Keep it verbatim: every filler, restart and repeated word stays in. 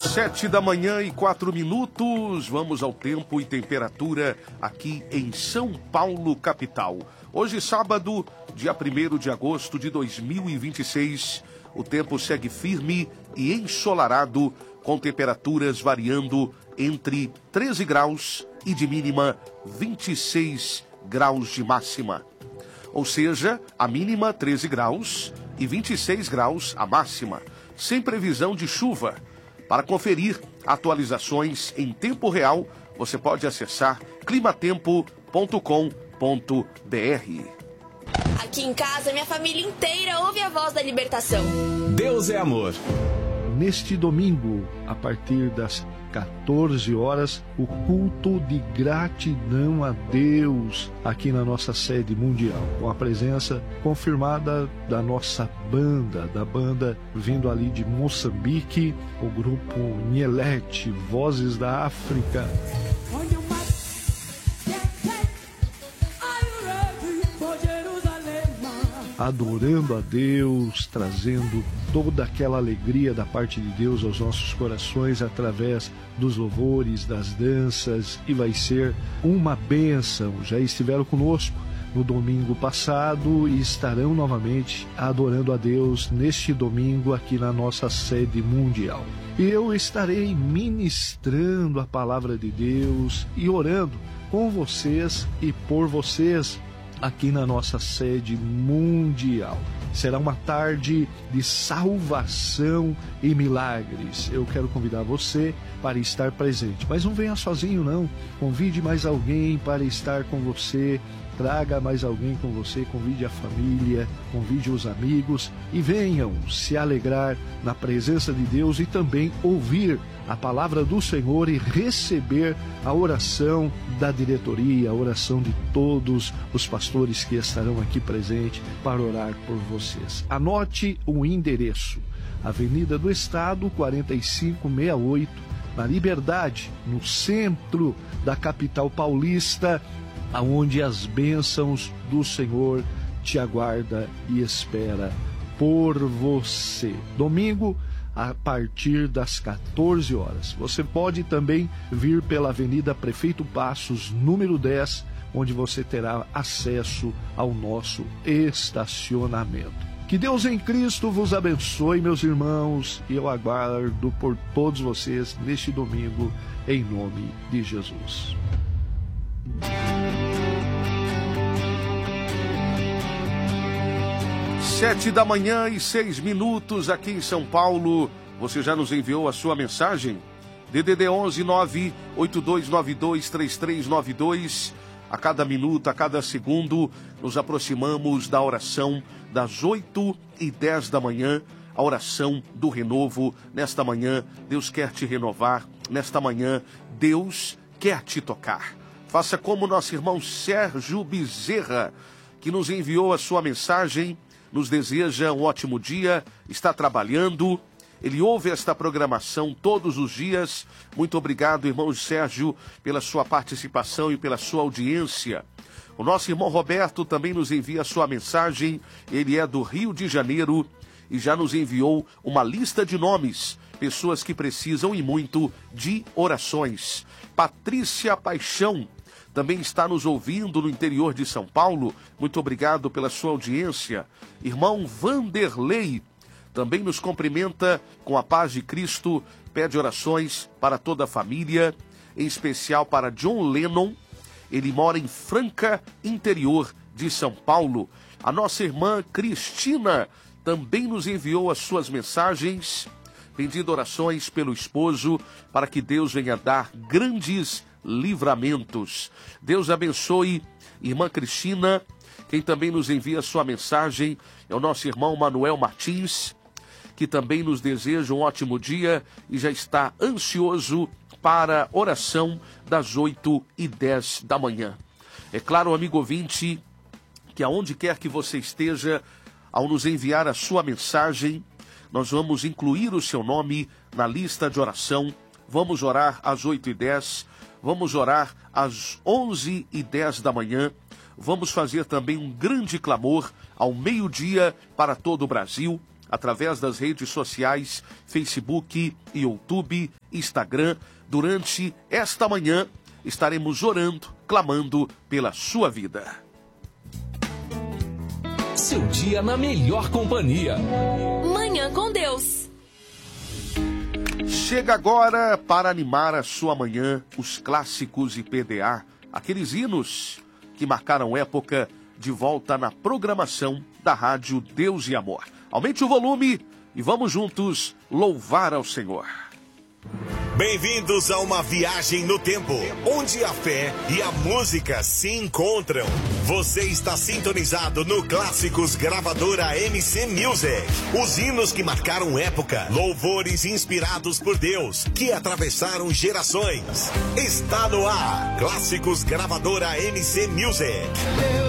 Sete da manhã e quatro minutos, vamos ao tempo e temperatura aqui em São Paulo, capital. Hoje, sábado, dia primeiro de agosto de dois mil e vinte e seis, o tempo segue firme e ensolarado, com temperaturas variando entre treze graus e de mínima vinte e seis graus de máxima. Ou seja, a mínima treze graus e vinte e seis graus a máxima, sem previsão de chuva. Para conferir atualizações em tempo real, você pode acessar climatempo ponto com ponto br. Aqui em casa, minha família inteira ouve a voz da libertação. Deus é amor. Neste domingo, a partir das quatorze horas, o culto de gratidão a Deus aqui na nossa sede mundial, com a presença confirmada da nossa banda, da banda vindo ali de Moçambique, o grupo Nielete, Vozes da África. Adorando a Deus, trazendo toda aquela alegria da parte de Deus aos nossos corações através dos louvores, das danças, e vai ser uma bênção. Já estiveram conosco no domingo passado e estarão novamente adorando a Deus neste domingo aqui na nossa sede mundial. Eu estarei ministrando a palavra de Deus e orando com vocês e por vocês aqui na nossa sede mundial. Será uma tarde de salvação e milagres. Eu quero convidar você para estar presente. Mas não venha sozinho, não. Convide mais alguém para estar com você. Traga mais alguém com você, convide a família, convide os amigos e venham se alegrar na presença de Deus e também ouvir a palavra do Senhor e receber a oração da diretoria, a oração de todos os pastores que estarão aqui presentes para orar por vocês. Anote o endereço: Avenida do Estado, quarenta e cinco sessenta e oito, na Liberdade, no centro da capital paulista, aonde as bênçãos do Senhor te aguarda e espera por você. Domingo, a partir das quatorze horas. Você pode também vir pela Avenida Prefeito Passos, número dez, onde você terá acesso ao nosso estacionamento. Que Deus em Cristo vos abençoe, meus irmãos, e eu aguardo por todos vocês neste domingo, em nome de Jesus. Sete da manhã e seis minutos aqui em São Paulo. Você já nos enviou a sua mensagem? D D D onze nove oito dois nove dois três três nove dois. A cada minuto, a cada segundo, nos aproximamos da oração das oito e dez da manhã. A oração do renovo. Nesta manhã, Deus quer te renovar. Nesta manhã, Deus quer te tocar. Faça como nosso irmão Sérgio Bezerra, que nos enviou a sua mensagem. Nos deseja um ótimo dia, está trabalhando, ele ouve esta programação todos os dias. Muito obrigado, irmão Sérgio, pela sua participação e pela sua audiência. O nosso irmão Roberto também nos envia a sua mensagem, ele é do Rio de Janeiro e já nos enviou uma lista de nomes, pessoas que precisam e muito de orações. Patrícia Paixão também está nos ouvindo no interior de São Paulo. Muito obrigado pela sua audiência. Irmão Vanderlei também nos cumprimenta com a paz de Cristo, pede orações para toda a família, em especial para John Lennon. Ele mora em Franca, interior de São Paulo. A nossa irmã Cristina também nos enviou as suas mensagens, pedindo orações pelo esposo, para que Deus venha dar grandes livramentos. Deus abençoe irmã Cristina. Quem também nos envia sua mensagem é o nosso irmão Manuel Martins, que também nos deseja um ótimo dia e já está ansioso para a oração das oito e dez da manhã. É claro, amigo ouvinte, que aonde quer que você esteja, ao nos enviar a sua mensagem, nós vamos incluir o seu nome na lista de oração. Vamos orar às oito e dez, vamos orar às onze e dez da manhã, vamos fazer também um grande clamor ao meio-dia para todo o Brasil, através das redes sociais, Facebook, YouTube Instagram. Durante esta manhã estaremos orando, clamando pela sua vida. Seu dia na melhor companhia. Manhã com Deus. Chega agora para animar a sua manhã os clássicos I P D A, aqueles hinos que marcaram época, de volta na programação da Rádio Deus e Amor. Aumente o volume e vamos juntos louvar ao Senhor. Bem-vindos a uma viagem no tempo, onde a fé e a música se encontram. Você está sintonizado no Clássicos Gravadora M C Music. Os hinos que marcaram época, louvores inspirados por Deus, que atravessaram gerações. Está no ar, Clássicos Gravadora M C Music.